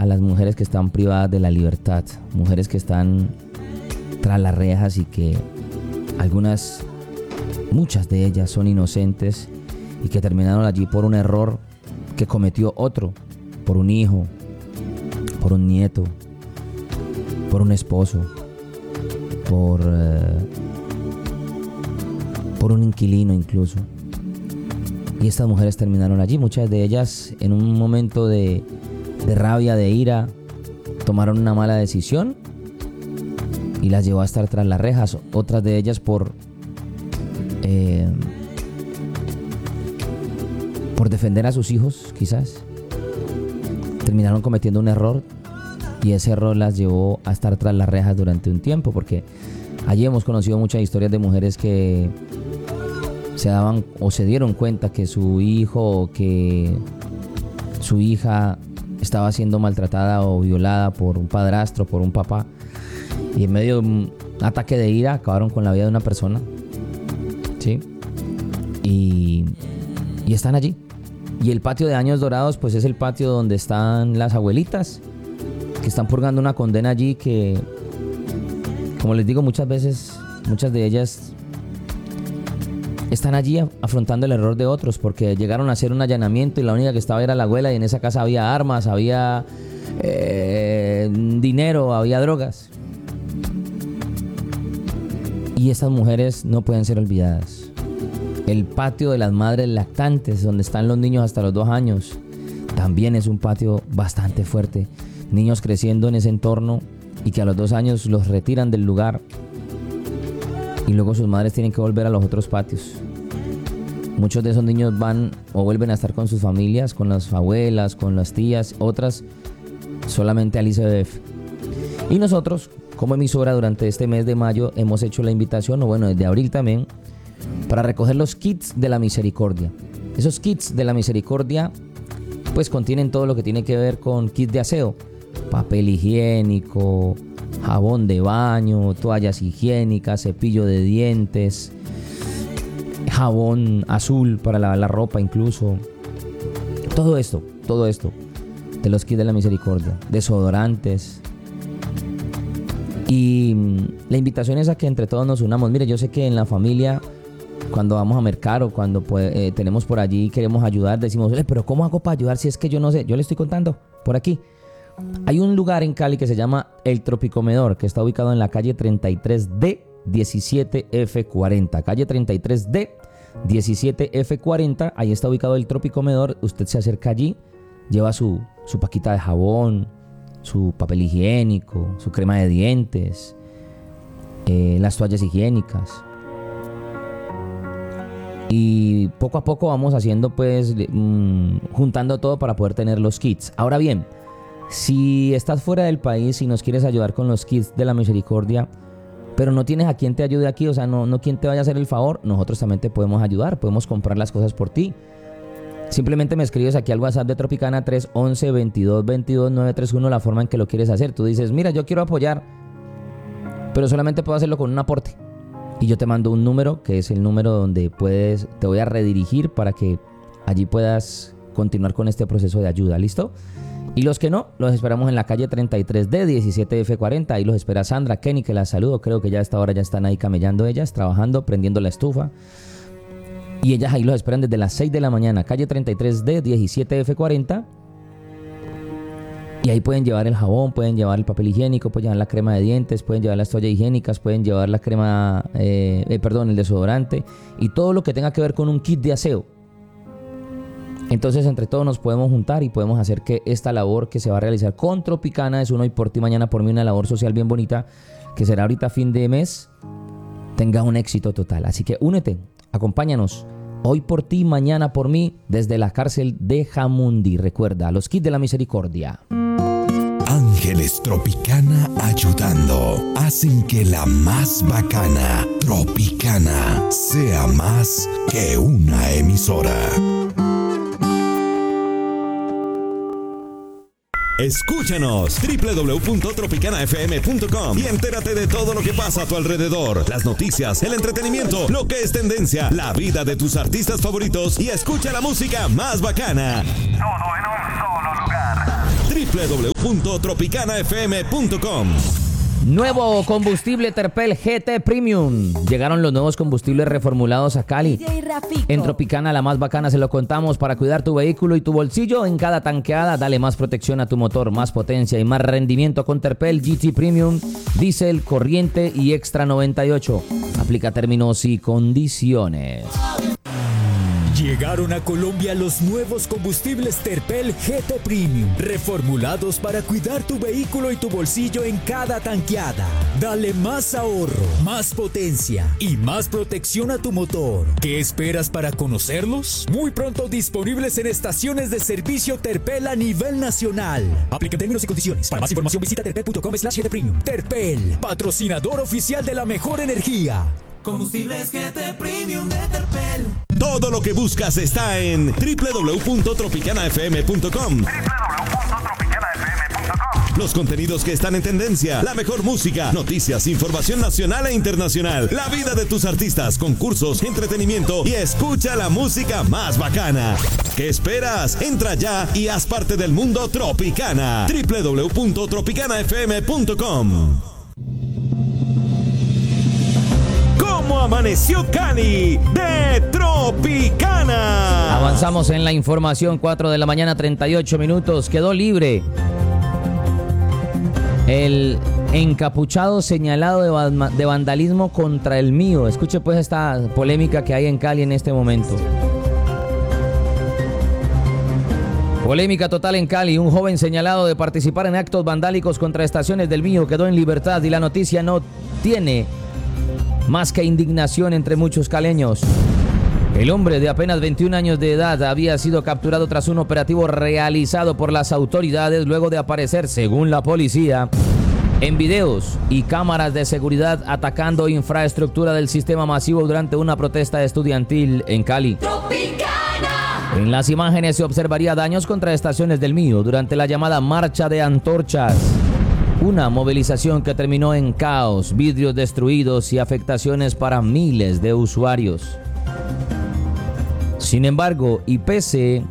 a las mujeres que están privadas de la libertad, mujeres que están tras las rejas y que muchas de ellas son inocentes y que terminaron allí por un error que cometió otro, por un hijo, por un nieto, por un esposo, por un inquilino incluso. Y estas mujeres terminaron allí, muchas de ellas en un momento de rabia, de ira, tomaron una mala decisión y las llevó a estar tras las rejas. Otras de ellas por defender a sus hijos, quizás, terminaron cometiendo un error y ese error las llevó a estar tras las rejas durante un tiempo, porque allí hemos conocido muchas historias de mujeres que se daban o se dieron cuenta que su hijo o que su hija estaba siendo maltratada o violada por un padrastro, por un papá, y en medio de un ataque de ira acabaron con la vida de una persona, ¿sí? Y están allí. Y el patio de Años Dorados pues es el patio donde están las abuelitas que están purgando una condena allí, que, como les digo, muchas veces, muchas de ellas están allí afrontando el error de otros, porque llegaron a hacer un allanamiento y la única que estaba era la abuela, y en esa casa había armas, había dinero, había drogas. Y estas mujeres no pueden ser olvidadas. El patio de las madres lactantes, donde están los niños hasta los 2 años, también es un patio bastante fuerte. Niños creciendo en ese entorno y que a los 2 años los retiran del lugar y luego sus madres tienen que volver a los otros patios. Muchos de esos niños van o vuelven a estar con sus familias, con las abuelas, con las tías, otras solamente al ICBF. Y nosotros, como emisora, durante este mes de mayo hemos hecho la invitación, o bueno, desde abril también, para recoger los kits de la misericordia. Esos kits de la misericordia pues contienen todo lo que tiene que ver con kits de aseo: papel higiénico, jabón de baño, toallas higiénicas, cepillo de dientes, jabón azul para lavar la ropa incluso. Todo esto de los kits de la misericordia, desodorantes. Y la invitación es a que entre todos nos unamos. Mire, yo sé que en la familia, cuando vamos a mercar o cuando tenemos por allí y queremos ayudar, decimos, pero ¿cómo hago para ayudar si es que yo no sé? Yo le estoy contando por aquí. Hay un lugar en Cali que se llama El Tropicomedor, que está ubicado en la calle 33D 17F40. Calle 33D 17F40, ahí está ubicado el Tropicomedor. Usted se acerca allí, lleva su paquita de jabón, su papel higiénico, su crema de dientes, las toallas higiénicas. Y poco a poco vamos haciendo pues juntando todo para poder tener los kits. Ahora bien, si estás fuera del país y nos quieres ayudar con los kits de la misericordia, pero no tienes a quien te ayude aquí, o sea, no quien te vaya a hacer el favor, nosotros también te podemos ayudar, podemos comprar las cosas por ti. Simplemente me escribes aquí al WhatsApp de Tropicana 311-2222-931 la forma en que lo quieres hacer. Tú dices, mira, yo quiero apoyar, pero solamente puedo hacerlo con un aporte. Y yo te mando un número, que es el número donde te voy a redirigir para que allí puedas continuar con este proceso de ayuda, ¿listo? Y los que no, los esperamos en la calle 33D 17F40. Ahí los espera Sandra, Kenny, que las saludo. Creo que ya a esta hora ya están ahí camellando ellas, trabajando, prendiendo la estufa. Y ellas ahí los esperan desde las 6 de la mañana, calle 33D 17F40. Y ahí pueden llevar el jabón, pueden llevar el papel higiénico, pueden llevar la crema de dientes, pueden llevar las toallas higiénicas, pueden llevar la crema, el desodorante y todo lo que tenga que ver con un kit de aseo. Entonces entre todos nos podemos juntar y podemos hacer que esta labor que se va a realizar con Tropicana es un hoy por ti, mañana por mí, una labor social bien bonita que será ahorita fin de mes, tenga un éxito total. Así que únete, acompáñanos. Hoy por ti, mañana por mí, desde la cárcel de Jamundí. Recuerda, los kits de la misericordia. Ángeles Tropicana ayudando hacen que la más bacana, Tropicana, sea más que una emisora. Escúchanos www.tropicanafm.com y entérate de todo lo que pasa a tu alrededor, las noticias, el entretenimiento, lo que es tendencia, la vida de tus artistas favoritos y escucha la música más bacana. Todo en un solo lugar. www.tropicanafm.com. Nuevo combustible Terpel GT Premium. Llegaron los nuevos combustibles reformulados a Cali. En Tropicana, la más bacana, se lo contamos para cuidar tu vehículo y tu bolsillo. En cada tanqueada, dale más protección a tu motor, más potencia y más rendimiento con Terpel GT Premium, diésel, corriente y extra 98. Aplica términos y condiciones. Llegaron a Colombia los nuevos combustibles Terpel GT Premium, reformulados para cuidar tu vehículo y tu bolsillo en cada tanqueada. Dale más ahorro, más potencia y más protección a tu motor. ¿Qué esperas para conocerlos? Muy pronto disponibles en estaciones de servicio Terpel a nivel nacional. Aplica términos y condiciones. Para más información visita terpel.com/GT Premium. Terpel, patrocinador oficial de la mejor energía. Combustibles GT Premium de Terpel. Todo lo que buscas está en www.tropicanafm.com. Los contenidos que están en tendencia, la mejor música, noticias, información nacional e internacional, la vida de tus artistas, concursos, entretenimiento y escucha la música más bacana. ¿Qué esperas? Entra ya y haz parte del mundo Tropicana. www.tropicanafm.com. ¿Cómo amaneció Cali de Tropicana? Avanzamos en la información, 4 de la mañana, 38 minutos. Quedó libre el encapuchado señalado de vandalismo contra el mío. Escuche pues esta polémica que hay en Cali en este momento. Polémica total en Cali. Un joven señalado de participar en actos vandálicos contra estaciones del mío quedó en libertad y la noticia no tiene más que indignación entre muchos caleños. El hombre de apenas 21 años de edad había sido capturado tras un operativo realizado por las autoridades luego de aparecer, según la policía, en videos y cámaras de seguridad atacando infraestructura del sistema masivo durante una protesta estudiantil en Cali. ¡Tropicana! En las imágenes se observaría daños contra estaciones del mío durante la llamada Marcha de Antorchas. Una movilización que terminó en caos, vidrios destruidos y afectaciones para miles de usuarios. Sin embargo, y pese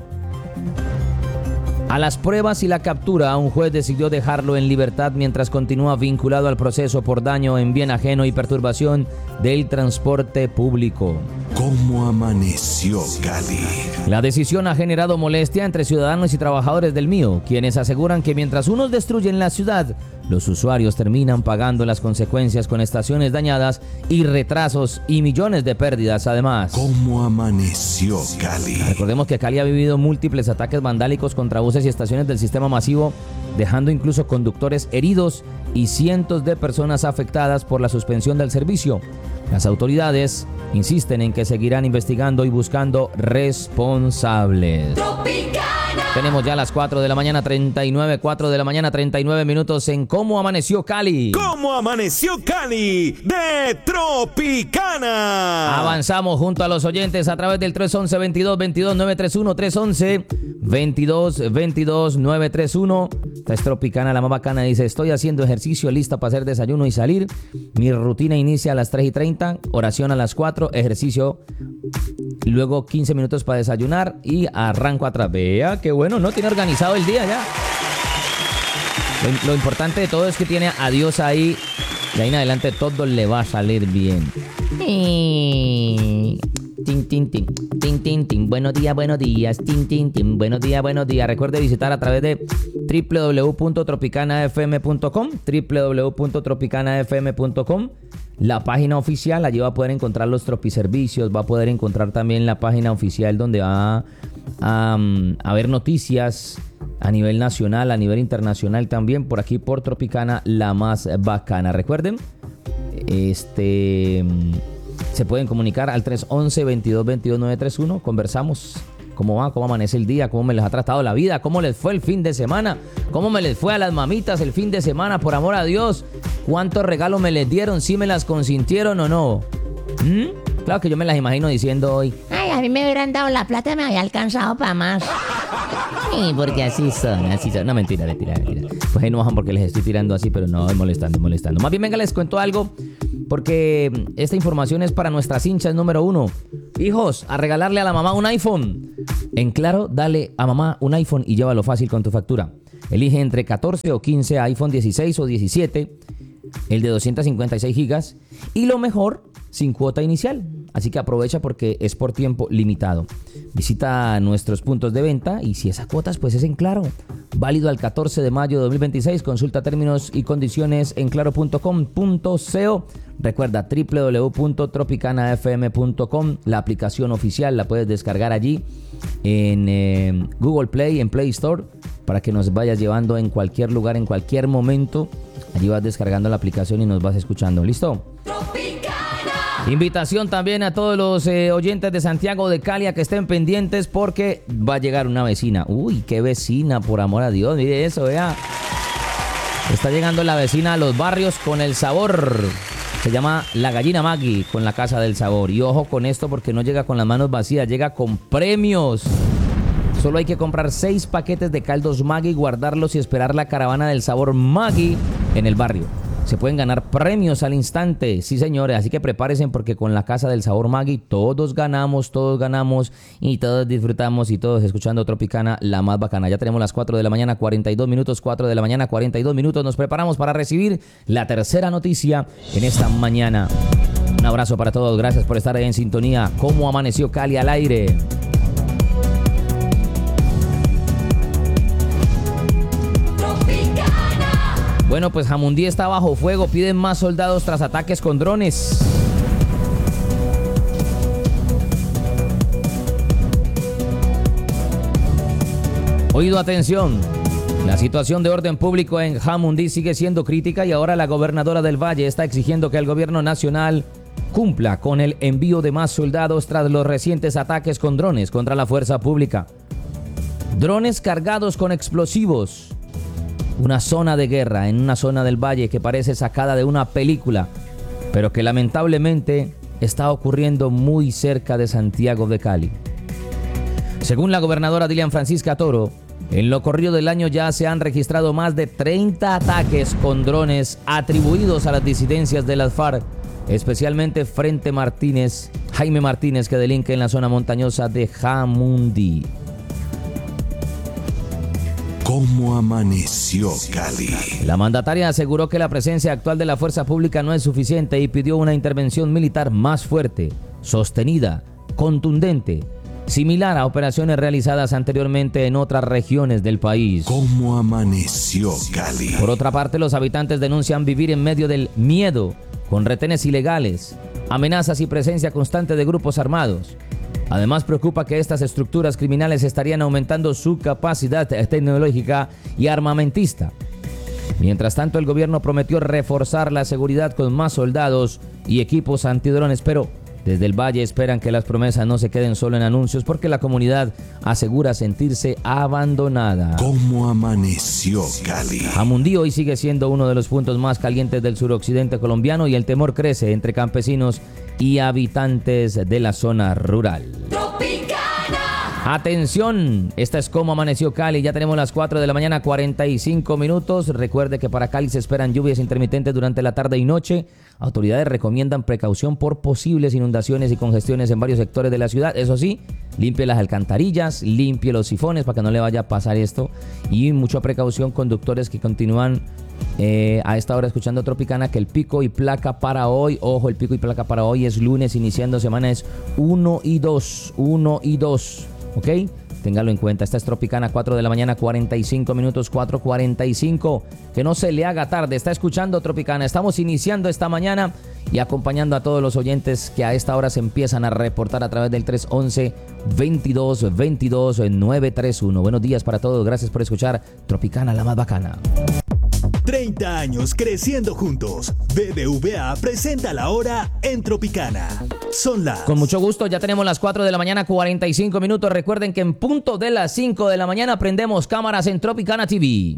a las pruebas y la captura, un juez decidió dejarlo en libertad mientras continúa vinculado al proceso por daño en bien ajeno y perturbación del transporte público. ¿Cómo amaneció Cali? La decisión ha generado molestia entre ciudadanos y trabajadores del mío, quienes aseguran que mientras unos destruyen la ciudad, los usuarios terminan pagando las consecuencias con estaciones dañadas y retrasos y millones de pérdidas además. ¿Cómo amaneció Cali? Recordemos que Cali ha vivido múltiples ataques vandálicos contra buses y estaciones del sistema masivo, dejando incluso conductores heridos y cientos de personas afectadas por la suspensión del servicio. Las autoridades insisten en que seguirán investigando y buscando responsables. ¡Tropicana! Tenemos ya las 4 de la mañana 39 minutos en ¿Cómo amaneció Cali? ¿Cómo amaneció Cali de Tropicana? Avanzamos junto a los oyentes a través del 311-22-22-931, 311-22-22-931. Esta es Tropicana, la más bacana, dice: estoy haciendo ejercicio, lista para hacer desayuno y salir. Mi rutina inicia a las 3:30, oración a las 4, ejercicio, luego 15 minutos para desayunar y arranco atrás. Vea, qué bueno, ¿no? Tiene organizado el día ya. Lo importante de todo es que tiene a Dios ahí y ahí en adelante todo le va a salir bien. Tin, tin, tin, tin, tin, tin. Buenos días, tin, tin, tin. Buenos días. Recuerde visitar a través de www.tropicanafm.com, www.tropicanafm.com, la página oficial. Allí va a poder encontrar los tropiservicios, va a poder encontrar también la página oficial donde va a ver noticias a nivel nacional, a nivel internacional también, por aquí por Tropicana, la más bacana. Recuerden, se pueden comunicar al 311-22-22-931. Conversamos cómo va, cómo amanece el día, cómo me les ha tratado la vida, cómo les fue el fin de semana, cómo me les fue a las mamitas el fin de semana, por amor a Dios. ¿Cuántos regalos me les dieron? ¿Sí me las consintieron o no? Claro que yo me las imagino diciendo hoy: ay, a mí me hubieran dado la plata, me había alcanzado para más. Sí, porque así son. No, mentira. Pues ahí no bajan porque les estoy tirando así, pero no, molestando. Más bien, venga, les cuento algo, porque esta información es para nuestras hinchas número 1. Hijos, a regalarle a la mamá un iPhone. En Claro, dale a mamá un iPhone y llévalo fácil con tu factura. Elige entre 14 o 15 iPhone 16 o 17, el de 256 gigas y lo mejor, sin cuota inicial. Así que aprovecha porque es por tiempo limitado. Visita nuestros puntos de venta y si es a cuotas, pues es en Claro. Válido al 14 de mayo de 2026. Consulta términos y condiciones en claro.com.co. Recuerda www.tropicanafm.com. La aplicación oficial la puedes descargar allí en Google Play, en Play Store, para que nos vayas llevando en cualquier lugar, en cualquier momento. Allí vas descargando la aplicación y nos vas escuchando. ¿Listo? Invitación también a todos los oyentes de Santiago de Cali a que estén pendientes porque va a llegar una vecina. Uy, qué vecina, por amor a Dios, mire eso, vea. Está llegando la vecina a los barrios con el sabor. Se llama La Gallina Maggi con la Casa del Sabor. Y ojo con esto porque no llega con las manos vacías, llega con premios. Solo hay que comprar 6 paquetes de caldos Maggi, guardarlos y esperar la caravana del sabor Maggi en el barrio. Se pueden ganar premios al instante, sí señores, así que prepárense porque con la Casa del Sabor Maggi todos ganamos y todos disfrutamos y todos escuchando Tropicana, la más bacana. Ya tenemos las 4 de la mañana, 42 minutos, 4 de la mañana, 42 minutos. Nos preparamos para recibir la tercera noticia en esta mañana. Un abrazo para todos, gracias por estar ahí en sintonía. ¿Cómo amaneció Cali al aire? Bueno, pues Jamundí está bajo fuego, piden más soldados tras ataques con drones. Oído, atención. La situación de orden público en Jamundí sigue siendo crítica y ahora la gobernadora del Valle está exigiendo que el gobierno nacional cumpla con el envío de más soldados tras los recientes ataques con drones contra la fuerza pública. Drones cargados con explosivos. Una zona de guerra en una zona del Valle que parece sacada de una película, pero que lamentablemente está ocurriendo muy cerca de Santiago de Cali. Según la gobernadora Dilian Francisca Toro, en lo corrido del año ya se han registrado más de 30 ataques con drones atribuidos a las disidencias de las FARC, especialmente Frente Martínez, Jaime Martínez, que delinque en la zona montañosa de Jamundí. ¿Cómo amaneció Cali? La mandataria aseguró que la presencia actual de la fuerza pública no es suficiente y pidió una intervención militar más fuerte, sostenida, contundente, similar a operaciones realizadas anteriormente en otras regiones del país. ¿Cómo amaneció Cali? Por otra parte, los habitantes denuncian vivir en medio del miedo, con retenes ilegales, amenazas y presencia constante de grupos armados. Además, preocupa que estas estructuras criminales estarían aumentando su capacidad tecnológica y armamentista. Mientras tanto, el gobierno prometió reforzar la seguridad con más soldados y equipos antidrones, pero desde el Valle esperan que las promesas no se queden solo en anuncios porque la comunidad asegura sentirse abandonada. ¿Cómo amaneció Cali? Jamundí hoy sigue siendo uno de los puntos más calientes del suroccidente colombiano y el temor crece entre campesinos y habitantes de la zona rural. Atención, esta es Cómo amaneció Cali. Ya tenemos las 4 de la mañana, 45 minutos. Recuerde que para Cali se esperan lluvias intermitentes durante la tarde y noche. Autoridades recomiendan precaución por posibles inundaciones y congestiones en varios sectores de la ciudad. Eso sí, limpie las alcantarillas, limpie los sifones para que no le vaya a pasar esto. Y mucha precaución, conductores que continúan a esta hora escuchando Tropicana, que el pico y placa para hoy, ojo, el pico y placa para hoy es lunes, iniciando semana, es 1 y 2, ¿ok? Téngalo en cuenta. Esta es Tropicana, 4 de la mañana, 45 minutos, 4:45. Que no se le haga tarde. Está escuchando Tropicana. Estamos iniciando esta mañana y acompañando a todos los oyentes que a esta hora se empiezan a reportar a través del 311-2222-931. Buenos días para todos. Gracias por escuchar Tropicana, la más bacana. 30 años creciendo juntos. BBVA presenta la hora en Tropicana. Son las... Con mucho gusto, ya tenemos las 4 de la mañana, 45 minutos. Recuerden que en punto de las 5 de la mañana prendemos cámaras en Tropicana TV.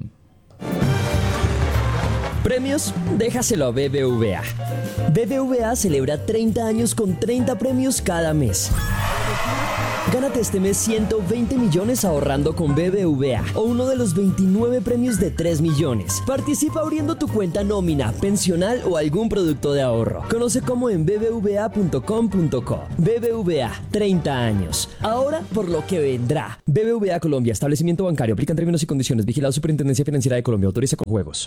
Premios, déjaselo a BBVA. BBVA celebra 30 años con 30 premios cada mes. Gánate este mes 120 millones ahorrando con BBVA o uno de los 29 premios de 3 millones. Participa abriendo tu cuenta nómina, pensional o algún producto de ahorro. Conoce cómo en bbva.com.co. BBVA, 30 años. Ahora por lo que vendrá. BBVA Colombia, establecimiento bancario. Aplican términos y condiciones. Vigilado Superintendencia Financiera de Colombia. Autoriza con juegos.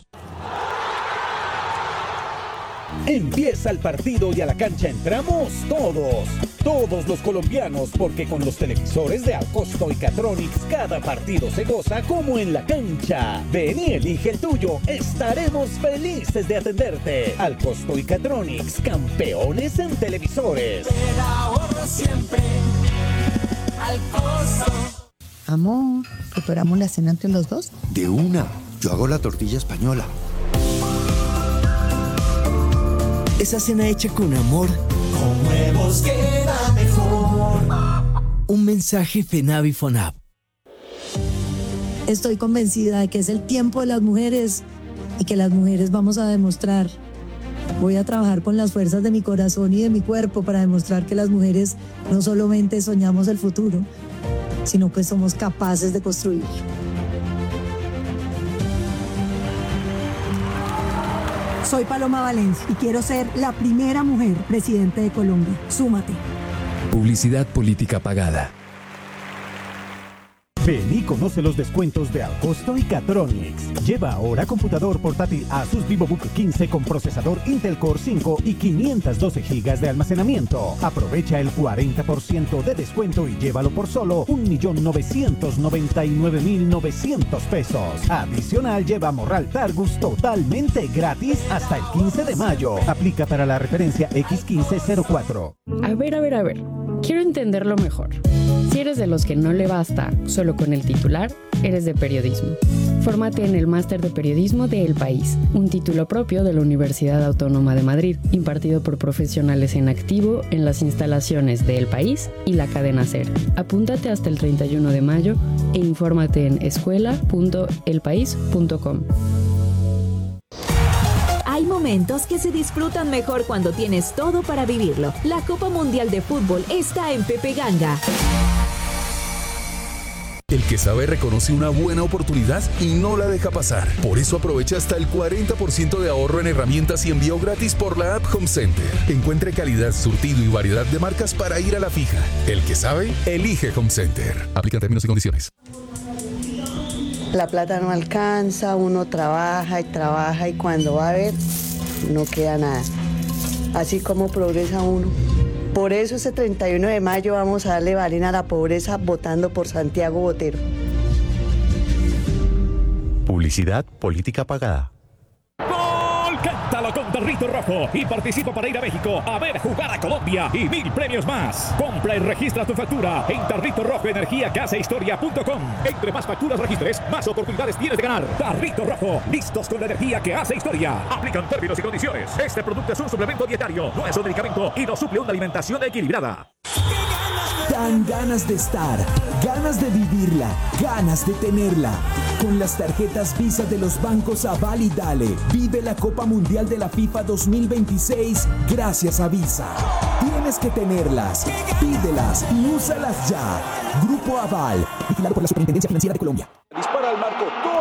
Empieza el partido y a la cancha entramos todos los colombianos, porque con los televisores de Alcosto y Catronics cada partido se goza como en la cancha. Ven y elige el tuyo, estaremos felices de atenderte. Alcosto y Catronics, campeones en televisores. El ahorro siempre. Alcosto. Amor, ¿preparamos la cena entre los dos? De una, yo hago la tortilla española. Esa cena hecha con amor. Con huevos queda mejor. Un mensaje FENAVI FONAP. Estoy convencida de que es el tiempo de las mujeres y que las mujeres vamos a demostrar. Voy a trabajar con las fuerzas de mi corazón y de mi cuerpo para demostrar que las mujeres no solamente soñamos el futuro, sino que somos capaces de construir. Soy Paloma Valencia y quiero ser la primera mujer presidente de Colombia. Súmate. Publicidad política pagada. Ven y conoce los descuentos de Alcosto y Catronics. Lleva ahora computador portátil Asus VivoBook 15 con procesador Intel Core 5 y 512 GB de almacenamiento. Aprovecha el 40% de descuento y llévalo por solo 1.999.900 pesos. Adicional, lleva morral Targus totalmente gratis hasta el 15 de mayo. Aplica para la referencia X1504. A ver. Quiero entenderlo mejor. Si eres de los que no le basta solo con el titular, eres de periodismo. Fórmate en el Máster de Periodismo de El País, un título propio de la Universidad Autónoma de Madrid, impartido por profesionales en activo en las instalaciones de El País y la cadena SER. Apúntate hasta el 31 de mayo e infórmate en escuela.elpaís.com. Hay momentos que se disfrutan mejor cuando tienes todo para vivirlo. La Copa Mundial de Fútbol está en Pepe Ganga. El que sabe reconoce una buena oportunidad y no la deja pasar. Por eso aprovecha hasta el 40% de ahorro en herramientas y envío gratis por la app Home Center. Encuentre calidad, surtido y variedad de marcas para ir a la fija. El que sabe, elige Home Center. Aplican términos y condiciones. La plata no alcanza, uno trabaja y cuando va a ver no queda nada. Así como progresa uno. Por eso ese 31 de mayo vamos a darle balena a la pobreza votando por Santiago Botero. Publicidad política pagada. Cántalo con Tarrito Rojo y participa para ir a México a ver jugar a Colombia y 1000 premios más. Compra y registra tu factura en Tarrito Rojo Energía Casa Historia.com. Entre más facturas registres, más oportunidades tienes de ganar. Tarrito Rojo, listos con la energía que hace historia. Aplican términos y condiciones. Este producto es un suplemento dietario, no es un medicamento y no suple una alimentación equilibrada. Dan ganas de estar, ganas de vivirla, ganas de tenerla. Con las tarjetas Visa de los bancos Aval y Dale, vive la Copa Mundial de la FIFA 2026 gracias a Visa. Tienes que tenerlas, pídelas y úsalas ya. Grupo Aval, vigilado por la Superintendencia Financiera de Colombia. Dispara al marco, ¡gol!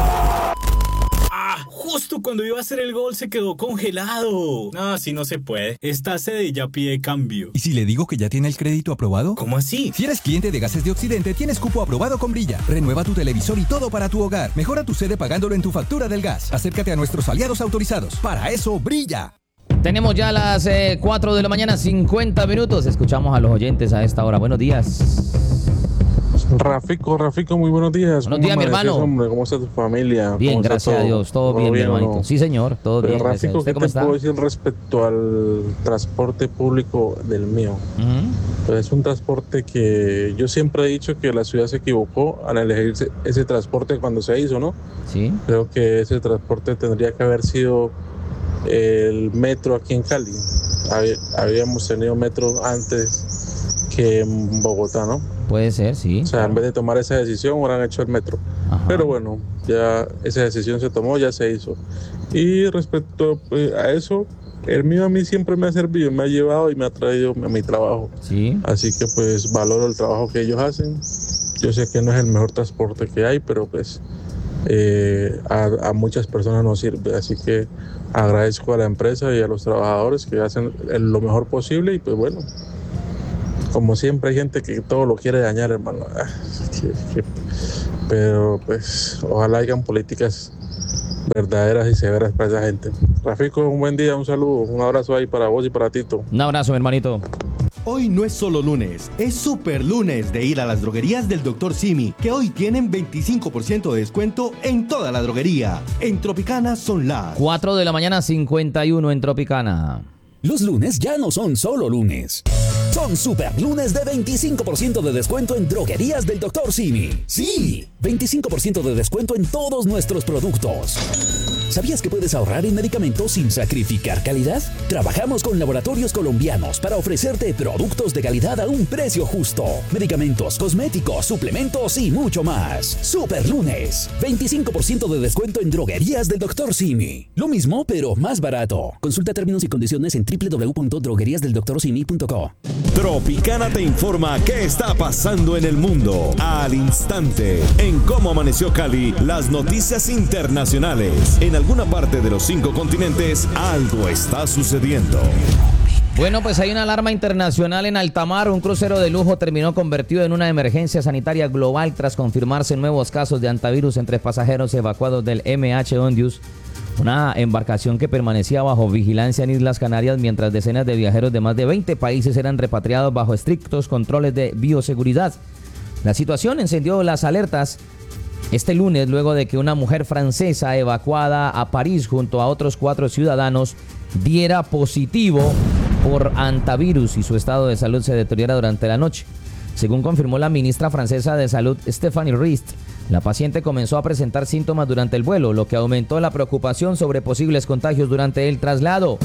Justo cuando iba a hacer el gol se quedó congelado. No, así no se puede. Esta sede ya pide cambio. ¿Y si le digo que ya tiene el crédito aprobado? ¿Cómo así? Si eres cliente de Gases de Occidente, tienes cupo aprobado con Brilla. Renueva tu televisor y todo para tu hogar. Mejora tu sede pagándolo en tu factura del gas. Acércate a nuestros aliados autorizados. Para eso, Brilla. Tenemos ya las 4 de la mañana, 50 minutos. Escuchamos a los oyentes a esta hora. Buenos días. Rafico, muy buenos días. Buenos días, mi hermano. Hombre? ¿Cómo está tu familia? Bien, gracias a Dios. Todo bien, mi hermanito. No? Sí, señor, todo bien. Rafico, ¿usted ¿qué cómo te está? puedo decir respecto al transporte público del mío? Pues es un transporte que yo siempre he dicho que la ciudad se equivocó al elegir ese transporte cuando se hizo, ¿no? Sí. Creo que ese transporte tendría que haber sido el metro aquí en Cali. Habíamos tenido metro antes que en Bogotá, ¿no? Puede ser, sí. O sea, en vez de tomar esa decisión, hubieran hecho el metro. Ajá. Pero bueno, ya esa decisión se tomó, ya se hizo. Y respecto a eso, el mío a mí siempre me ha servido, me ha llevado y me ha traído a mi trabajo. Sí. Así que pues valoro el trabajo que ellos hacen. Yo sé que no es el mejor transporte que hay, pero pues a muchas personas nos sirve. Así que agradezco a la empresa y a los trabajadores que hacen lo mejor posible y pues bueno, como siempre hay gente que todo lo quiere dañar, hermano. Pero pues ojalá hayan políticas verdaderas y severas para esa gente. Rafico, un buen día, un saludo, un abrazo ahí para vos y para Tito. Un abrazo, mi hermanito. Hoy no es solo lunes, es super lunes de ir a las droguerías del Dr. Simi, que hoy tienen 25% de descuento en toda la droguería. En Tropicana son las 4 de la mañana, 51 en Tropicana. Los lunes ya no son solo lunes. Son super lunes de 25% de descuento en droguerías del Dr. Simi. Sí, 25% de descuento en todos nuestros productos. ¿Sabías que puedes ahorrar en medicamentos sin sacrificar calidad? Trabajamos con laboratorios colombianos para ofrecerte productos de calidad a un precio justo. Medicamentos, cosméticos, suplementos y mucho más. Super lunes, 25% de descuento en droguerías del Dr. Simi. Lo mismo, pero más barato. Consulta términos y condiciones en www.drogueriasdeldoctorsimi.co. Tropicana te informa qué está pasando en el mundo al instante. En Cómo Amaneció Cali, las noticias internacionales. En alguna parte de los 5 continentes, algo está sucediendo. Bueno, pues hay una alarma internacional en alta mar. Un crucero de lujo terminó convertido en una emergencia sanitaria global tras confirmarse nuevos casos de hantavirus entre pasajeros evacuados del MH Ondius, una embarcación que permanecía bajo vigilancia en Islas Canarias mientras decenas de viajeros de más de 20 países eran repatriados bajo estrictos controles de bioseguridad. La situación encendió las alertas este lunes luego de que una mujer francesa evacuada a París junto a otros 4 ciudadanos diera positivo por hantavirus y su estado de salud se deteriora durante la noche. Según confirmó la ministra francesa de Salud, Stéphanie Rist, la paciente comenzó a presentar síntomas durante el vuelo, lo que aumentó la preocupación sobre posibles contagios durante el traslado.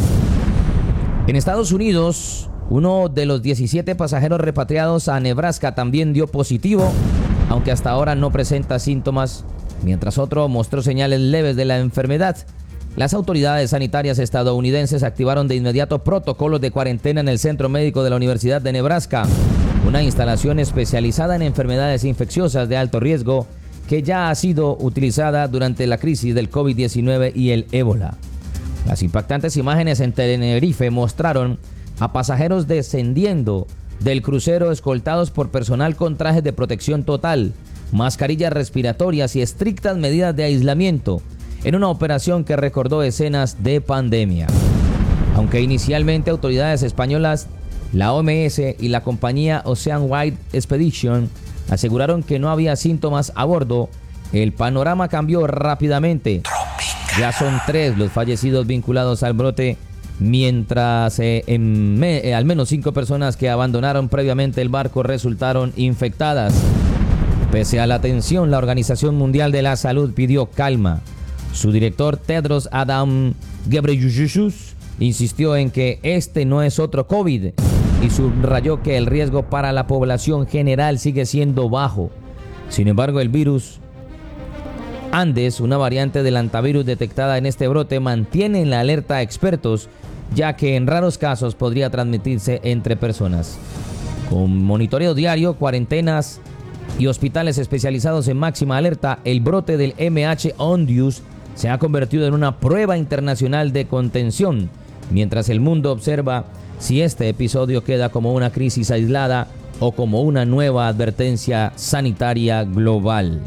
En Estados Unidos, uno de los 17 pasajeros repatriados a Nebraska también dio positivo, aunque hasta ahora no presenta síntomas, mientras otro mostró señales leves de la enfermedad. Las autoridades sanitarias estadounidenses activaron de inmediato protocolos de cuarentena en el Centro Médico de la Universidad de Nebraska, una instalación especializada en enfermedades infecciosas de alto riesgo que ya ha sido utilizada durante la crisis del COVID-19 y el ébola. Las impactantes imágenes en Tenerife mostraron a pasajeros descendiendo del crucero escoltados por personal con trajes de protección total, mascarillas respiratorias y estrictas medidas de aislamiento, en una operación que recordó escenas de pandemia. Aunque inicialmente autoridades españolas, la OMS y la compañía Ocean Wide Expedition aseguraron que no había síntomas a bordo, el panorama cambió rápidamente. Ya son 3 los fallecidos vinculados al brote, mientras al menos 5 personas que abandonaron previamente el barco resultaron infectadas. Pese a la tensión, la Organización Mundial de la Salud pidió calma. Su director Tedros Adhanom Ghebreyesus insistió en que este no es otro COVID y subrayó que el riesgo para la población general sigue siendo bajo. Sin embargo, el virus Andes, una variante del hantavirus detectada en este brote, mantiene en la alerta a expertos, ya que en raros casos podría transmitirse entre personas. Con monitoreo diario, cuarentenas y hospitales especializados en máxima alerta, el brote del MH Ondius se ha convertido en una prueba internacional de contención, mientras el mundo observa si este episodio queda como una crisis aislada o como una nueva advertencia sanitaria global.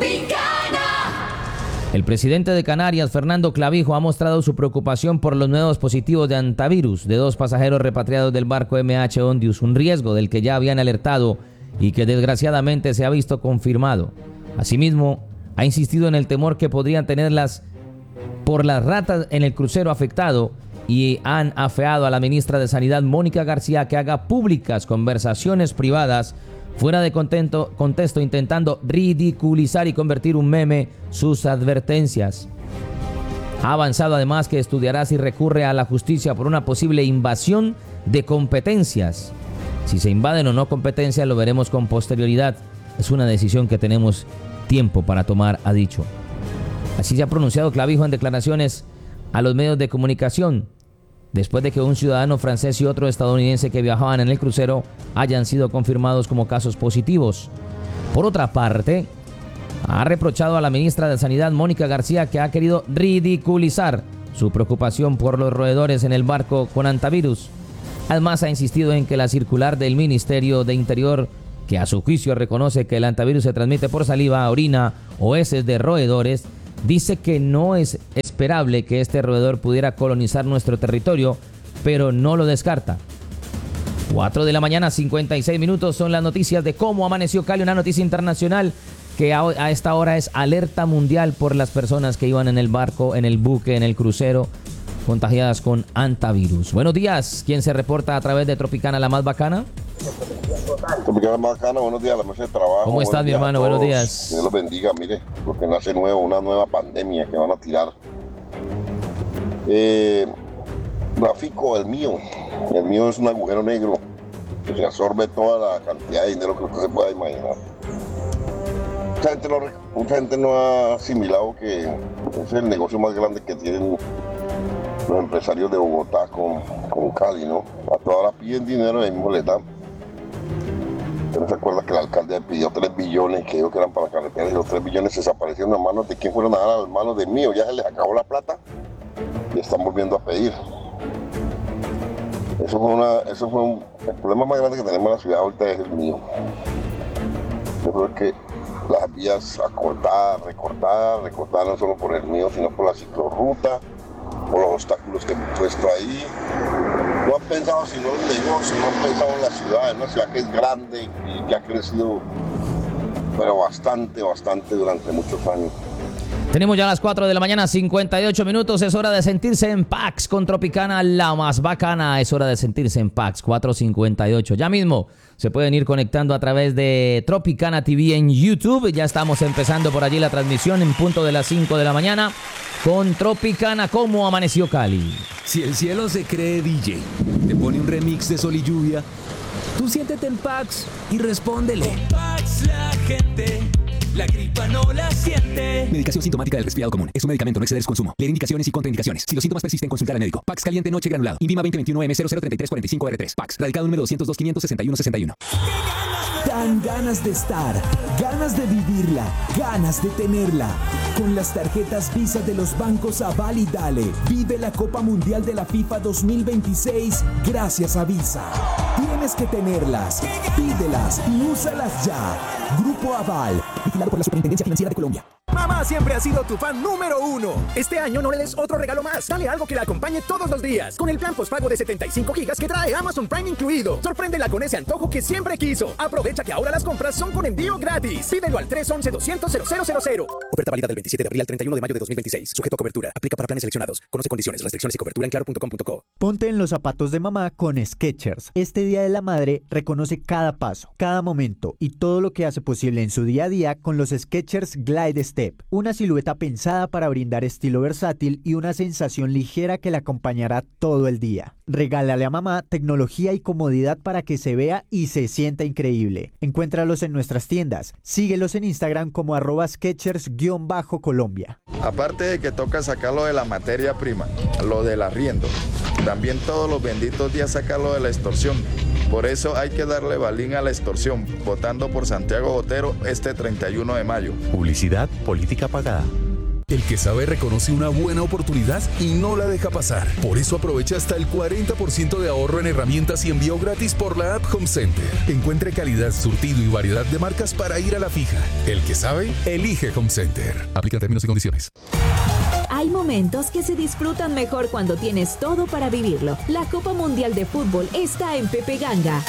El presidente de Canarias, Fernando Clavijo, ha mostrado su preocupación por los nuevos positivos de hantavirus de 2 pasajeros repatriados del barco MH Ondius, un riesgo del que ya habían alertado y que desgraciadamente se ha visto confirmado. Asimismo, ha insistido en el temor que podrían tenerlas por las ratas en el crucero afectado y han afeado a la ministra de Sanidad, Mónica García, que haga públicas conversaciones privadas fuera de contexto, intentando ridiculizar y convertir un meme sus advertencias. Ha avanzado además que estudiará si recurre a la justicia por una posible invasión de competencias. Si se invaden o no competencias lo veremos con posterioridad. Es una decisión que tenemos tiempo para tomar, ha dicho. Así se ha pronunciado Clavijo en declaraciones a los medios de comunicación. después de que un ciudadano francés y otro estadounidense que viajaban en el crucero hayan sido confirmados como casos positivos. Por otra parte, ha reprochado a la ministra de Sanidad, Mónica García, que ha querido ridiculizar su preocupación por los roedores en el barco con hantavirus. Además, ha insistido en que la circular del Ministerio de Interior, que a su juicio reconoce que el hantavirus se transmite por saliva, orina o heces de roedores, dice que no es esperable que este roedor pudiera colonizar nuestro territorio, pero no lo descarta. 4 de la mañana, 56 minutos, son las noticias de cómo amaneció Cali, una noticia internacional que a esta hora es alerta mundial por las personas que iban en el barco, en el buque, en el crucero, contagiadas con hantavirus. Buenos días, ¿quién se reporta a través de Tropicana, la más bacana? Tropicana más bacana, buenos días, la mesa de trabajo. ¿Cómo estás, mi hermano? Buenos días. Dios los bendiga, mire, porque nace una nueva pandemia que van a tirar. Gráfico, el mío es un agujero negro que se absorbe toda la cantidad de dinero que usted se pueda imaginar. Mucha gente no ha asimilado que es el negocio más grande que tienen los empresarios de Bogotá con Cali, ¿no? A toda hora piden dinero y mismo les dan. ¿Usted no se acuerda que el alcalde pidió 3 billones que dijo que eran para carreteras y los 3 billones desaparecieron en manos de quién fueron a dar, a las manos de mío? Ya se les acabó la plata y están volviendo a pedir. El problema más grande que tenemos en la ciudad ahorita es el mío. Yo creo que las vías recortadas no solo por el mío, sino por la ciclorruta, por los obstáculos que hemos puesto ahí. No han pensado sino en el negocio, no han pensado en la ciudad, una ciudad que es grande y que ha crecido, pero bastante durante muchos años. Tenemos ya las 4 de la mañana, 58 minutos. Es hora de sentirse en Pax con Tropicana, la más bacana. Es hora de sentirse en Pax, 4:58. Ya mismo se pueden ir conectando a través de Tropicana TV en YouTube. Ya estamos empezando por allí la transmisión en punto de las 5 de la mañana con Tropicana. ¿Cómo amaneció Cali? Si el cielo se cree DJ, te pone un remix de Sol y Lluvia, tú siéntete en Pax y respóndele. Con Pax la gente la gripa no la siente. Medicación sintomática del resfriado común. Es un medicamento, no exceder su consumo. Leer indicaciones y contraindicaciones. Si los síntomas persisten, consultar al médico. Pax caliente noche granulado. INVIMA 2021M003345R3. Pax. Radical número 202-561-61. Dan ganas de estar, ganas de vivirla, ganas de tenerla. Con las tarjetas Visa de los bancos Aval y Dale, vive la Copa Mundial de la FIFA 2026 gracias a Visa. Tienes que tenerlas, pídelas y úsalas ya. Grupo Aval, vigilado por la Superintendencia Financiera de Colombia. Mamá siempre ha sido tu fan número 1. Este año no le des otro regalo más. Dale algo que la acompañe todos los días. Con el plan postpago de 75 gigas que trae Amazon Prime incluido. Sorpréndela con ese antojo que siempre quiso. Aprovecha que ahora las compras son con envío gratis. Pídelo al 311-200-0000. Oferta válida del 27 de abril al 31 de mayo de 2026. Sujeto a cobertura. Aplica para planes seleccionados. Conoce condiciones, restricciones y cobertura en claro.com.co. Ponte en los zapatos de mamá con Skechers. Este Día de la Madre reconoce cada paso, cada momento y todo lo que hace posible en su día a día con los Skechers Glide Step. Una silueta pensada para brindar estilo versátil y una sensación ligera que la acompañará todo el día. Regálale a mamá tecnología y comodidad para que se vea y se sienta increíble. Encuéntralos en nuestras tiendas. Síguelos en Instagram como @Skechers_Colombia. Aparte de que toca sacarlo de la materia prima, lo del arriendo, también todos los benditos días sacarlo de la extorsión. Por eso hay que darle balín a la extorsión, votando por Santiago Botero este 31 de mayo. Publicidad política pagada. El que sabe reconoce una buena oportunidad y no la deja pasar. Por eso aprovecha hasta el 40% de ahorro en herramientas y envío gratis por la app Home Center. Encuentre calidad, surtido y variedad de marcas para ir a la fija. El que sabe, elige Home Center. Aplica términos y condiciones. Hay momentos que se disfrutan mejor cuando tienes todo para vivirlo. La Copa Mundial de Fútbol está en Pepe Ganga.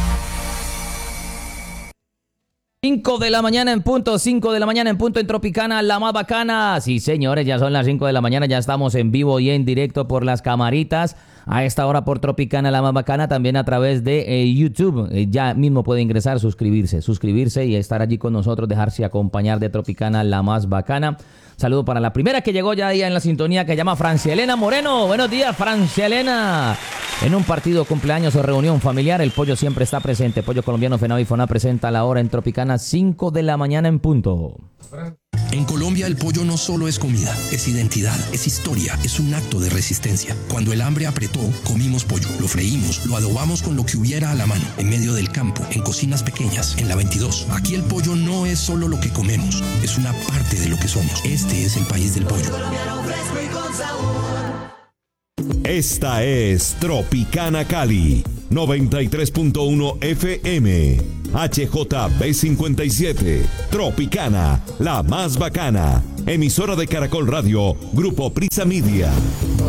5 de la mañana en punto en Tropicana, la más bacana. Sí, señores, ya son las 5 de la mañana, ya estamos en vivo y en directo por las camaritas. A esta hora por Tropicana, la más bacana, también a través de YouTube. Ya mismo puede ingresar, suscribirse y estar allí con nosotros, dejarse acompañar de Tropicana, la más bacana. Saludo para la primera que llegó ya ahí en la sintonía, que llama Francia Elena Moreno. Buenos días, Francia Elena. En un partido, cumpleaños o reunión familiar, el pollo siempre está presente. Pollo colombiano Fenao y Foná presenta la hora en Tropicana, 5 de la mañana en punto. En Colombia el pollo no solo es comida, es identidad, es historia, es un acto de resistencia. Cuando el hambre apretó, comimos pollo, lo freímos, lo adobamos con lo que hubiera a la mano, en medio del campo, en cocinas pequeñas, en la 22. Aquí el pollo no es solo lo que comemos, es una parte de lo que somos. Este es el país del pollo. Esta es Tropicana Cali, 93.1 FM, HJB57, Tropicana, la más bacana, emisora de Caracol Radio, Grupo Prisa Media.